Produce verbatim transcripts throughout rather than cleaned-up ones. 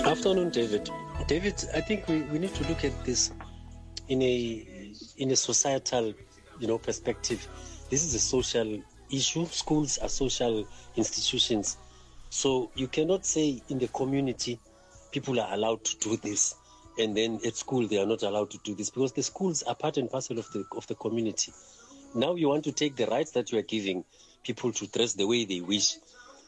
Afternoon, David. David, I think we, we need to look at this in a in a societal, you know, perspective. This is a social issue. Schools are social institutions. So you cannot say in the community people are allowed to do this, and then at school they are not allowed to do this, because the schools are part and parcel of the of the community. Now you want to take the rights that you are giving people to dress the way they wish,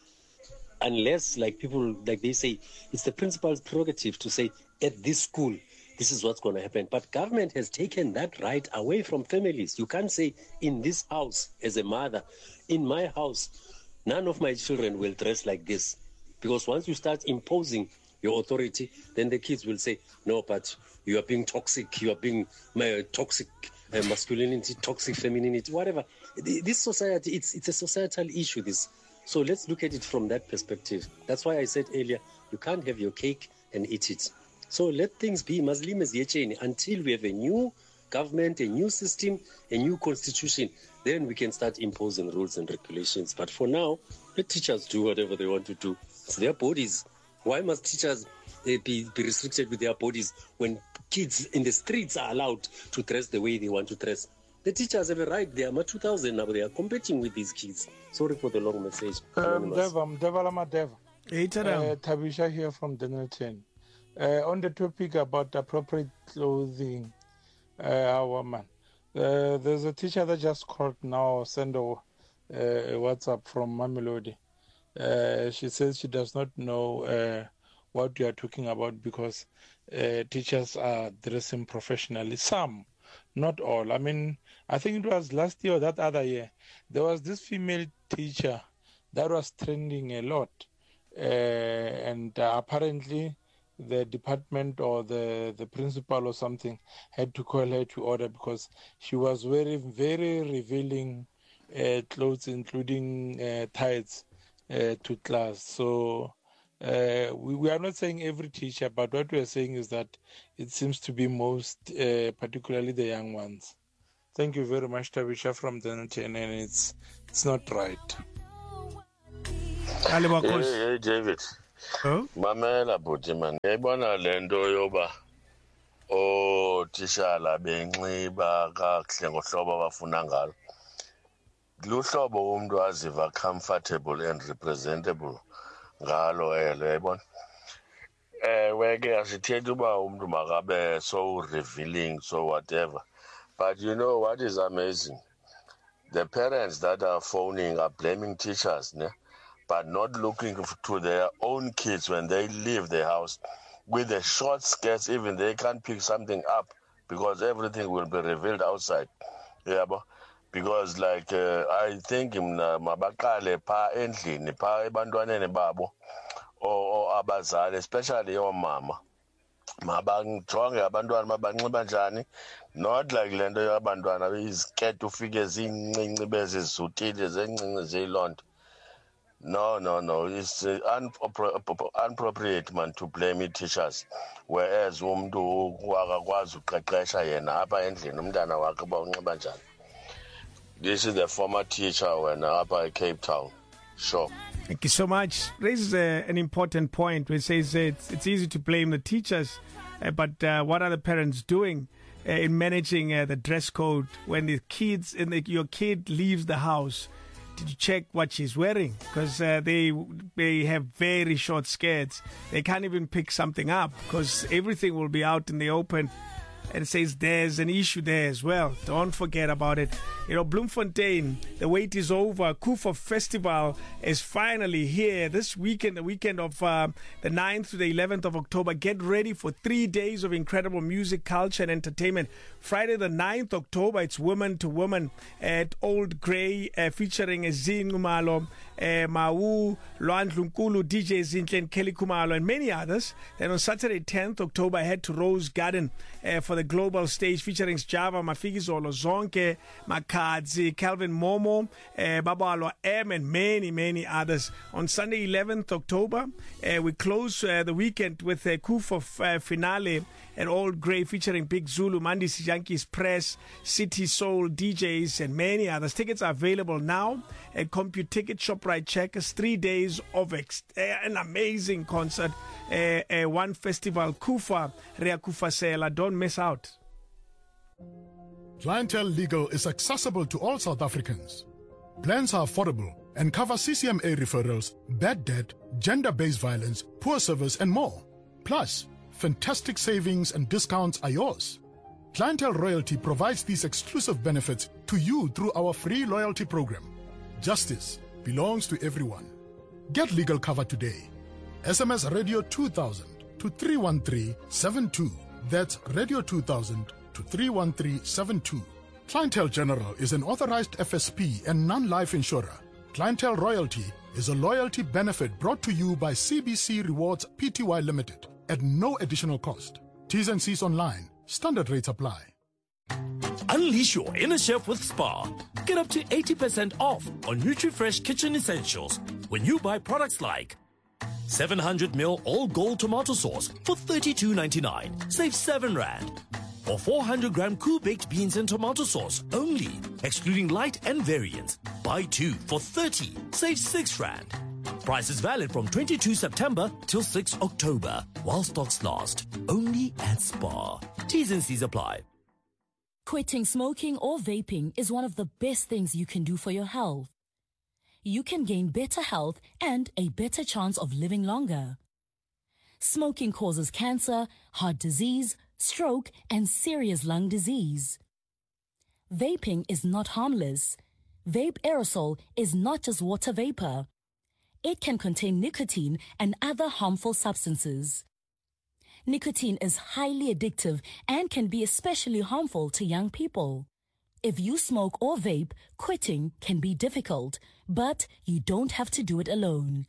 unless, like people, like they say, it's the principal's prerogative to say, at this school, this is what's going to happen. But government has taken that right away from families. You can't say, in this house, as a mother, in my house, none of my children will dress like this. Because once you start imposing your authority, then the kids will say, no, but you are being toxic, you are being uh, toxic uh, masculinity, toxic femininity, whatever. This society, it's it's a societal issue, this. So let's look at it from that perspective. That's why I said earlier, you can't have your cake and eat it. So let things be Muslim as yecheni until we have a new government, a new system, a new constitution. Then we can start imposing rules and regulations. But for now, let teachers do whatever they want to do. It's their bodies. Why must teachers uh, be, be restricted with their bodies when kids in the streets are allowed to dress the way they want to dress? The teachers have a right. They are two thousand now. They are competing with these kids. Sorry for the long message. Um, Deva, Deva Lama Deva. Hey, uh, Tabisha here from Denelton. Uh, on the topic about appropriate clothing, uh, our man. Uh, there's a teacher that just called now, send a, uh, a WhatsApp from Mamelodi. Uh, she says she does not know uh, what you are talking about because uh, teachers are dressing professionally. Some, not all. I mean, I think it was last year or that other year. There was this female teacher that was trending a lot. Uh, and uh, apparently the department or the, the principal or something had to call her to order because she was wearing very revealing uh, clothes, including uh, tights. Uh, to class. So uh, we, we are not saying every teacher, but what we are saying is that it seems to be most, uh, particularly the young ones. Thank you very much, Tabisha from Denelton, and it's it's not right. Hey, hey David. Huh? Mamela buti man. Yayibona lento yoba o tishala benxiba kakuhle ngohlobo abafuna ngalo. Luhlobo umuntu aziva comfortable and representable ngalo elo yayibona. Ewe ke asithethi uba umuntu makabe so revealing so whatever. But you know what is amazing? The parents that are phoning are blaming teachers, ne? But not looking to their own kids when they leave the house with the short skirts. Even they can't pick something up because everything will be revealed outside. Yeah, but because like uh, I think mabaqale pha endlini pha ebantwaneni babo or abazali, especially omama, mabangijonge abantwana mabanxiba njani, not like lento yabantwana iziketi ufike zincinci bezizutile zencinci zilonto. No, no, no. It's uh, unappropriate, man, to blame it teachers. Whereas umuntu wakakwazi uqeqesha yena apha endlini umntana wakhe uba unxiba njani. This is the former teacher when up at Cape Town. Sure. Thank you so much. Raises uh, an important point which says it's, it's easy to blame the teachers, uh, but uh, what are the parents doing uh, in managing uh, the dress code when the kids in the, your kid leaves the house? Did you check what she's wearing? Because uh, they they have very short skirts. They can't even pick something up because everything will be out in the open. And it says there's an issue there as well. Don't forget about it. You know, Bloemfontein, the wait is over. Kufa Festival is finally here this weekend, the weekend of uh, the ninth to the eleventh of October. Get ready for three days of incredible music, culture, and entertainment. Friday the ninth of October, it's Woman to Woman at Old Grey, uh, featuring Zin Kumalo, uh, Mau, Loan Lunkulu, D J Zintle, and Kelly Kumalo, and many others. Then on Saturday tenth October, I head to Rose Garden uh, for the global stage featuring Java, Mafikizolo, Zonke, Makadzi, Calvin Momo, uh, Babalo M, and many, many others. On Sunday eleventh October, uh, we close uh, the weekend with a Kufa uh, finale at Old Grey featuring Big Zulu, Mandi Sijanki's Press, City Soul, D Js, and many others. Tickets are available now at CompuTicket, ShopRite Checkers. Three days of ex- uh, an amazing concert. uh, uh, one festival, Kufa, Rea Kufa Sela. Don't miss out. Clientele Legal is accessible to all South Africans. Plans are affordable and cover C C M A referrals, bad debt, gender-based violence, poor service, and more. Plus, fantastic savings and discounts are yours. Clientele Royalty provides these exclusive benefits to you through our free loyalty program. Justice belongs to everyone. Get legal cover today. S M S Radio two thousand to three one three seven two. That's Radio two thousand to three one three seven two. Clientele General is an authorized F S P and non-life insurer. Clientele Royalty is a loyalty benefit brought to you by C B C Rewards Pty Limited at no additional cost. T's and C's online. Standard rates apply. Unleash your inner chef with Spar. Get up to eighty percent off on NutriFresh kitchen essentials when you buy products like seven hundred milliliters all gold tomato sauce for thirty-two ninety-nine. Save seven rand. Or four hundred gram cool baked beans and tomato sauce only, excluding light and variants. Buy two for thirty. Save six rand. Price is valid from twenty-second September till sixth October, while stocks last. Only at Spar. T's and C's apply. Quitting smoking or vaping is one of the best things you can do for your health. You can gain better health and a better chance of living longer. Smoking causes cancer, heart disease, stroke, and serious lung disease. Vaping is not harmless. Vape aerosol is not just water vapor. It can contain nicotine and other harmful substances. Nicotine is highly addictive and can be especially harmful to young people. If you smoke or vape, quitting can be difficult, but you don't have to do it alone.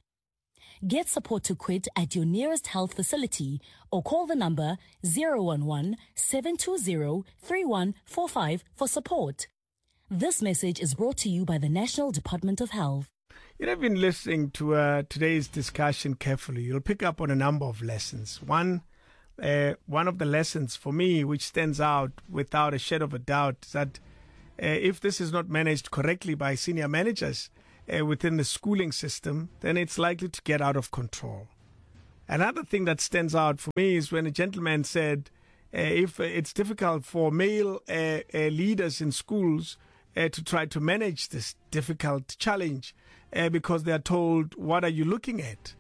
Get support to quit at your nearest health facility or call the number zero one one, seven two zero, three one four five for support. This message is brought to you by the National Department of Health. You know, I've been listening to uh, today's discussion carefully. You'll pick up on a number of lessons. One, uh, one of the lessons for me, which stands out without a shadow of a doubt, is that uh, if this is not managed correctly by senior managers uh, within the schooling system, then it's likely to get out of control. Another thing that stands out for me is when a gentleman said, uh, if it's difficult for male uh, uh, leaders in schools uh, to try to manage this difficult challenge, Uh, because they are told, what are you looking at?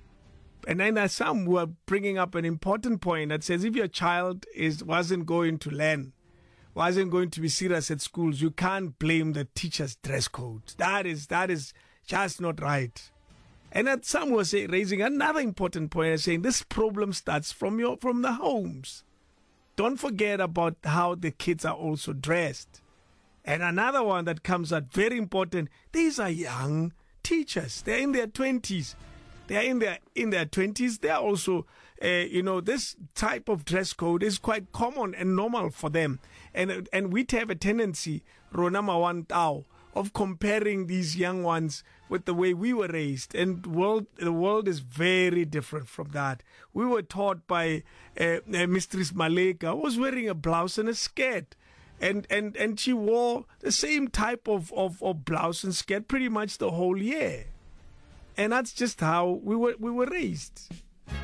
And then there's some who are bringing up an important point that says if your child is wasn't going to learn, wasn't going to be serious at schools, you can't blame the teacher's dress code. That is that is just not right. And that some were say, raising another important point, saying this problem starts from your from the homes. Don't forget about how the kids are also dressed. And another one that comes out very important, these are young teachers. They're in their twenties. They're in their in their twenties. They're also, uh, you know, this type of dress code is quite common and normal for them. And and we have a tendency, Rona Mawantao, of comparing these young ones with the way we were raised. And world the world is very different from that. We were taught by uh, uh, Mistress Maleka, who was wearing a blouse and a skirt. And, and and she wore the same type of, of, of blouse and skirt pretty much the whole year. And that's just how we were we were raised.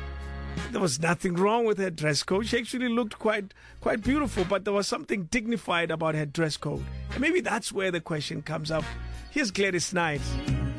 There was nothing wrong with her dress code. She actually looked quite quite beautiful, but there was something dignified about her dress code. And maybe that's where the question comes up. Here's Gladys Knight.